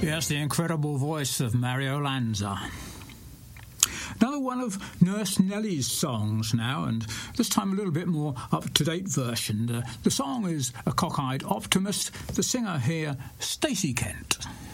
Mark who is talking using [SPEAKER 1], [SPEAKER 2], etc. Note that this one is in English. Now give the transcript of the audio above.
[SPEAKER 1] Yes, the incredible voice of Mario Lanza. Another one of Nurse Nellie's songs now, and this time a little bit more up-to-date version. The song is A Cockeyed Optimist. The singer here, Stacey Kent.